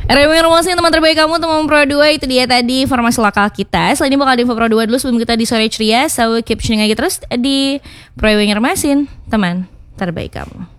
RW Informasi teman terbaik kamu, teman Pro 2. Itu dia tadi informasi lokal kita. Selain ini bakal di Info Pro 2 dulu sebelum kita di sore ceria. So keep tuning aja terus di Pro Informasi, teman terbaik kamu.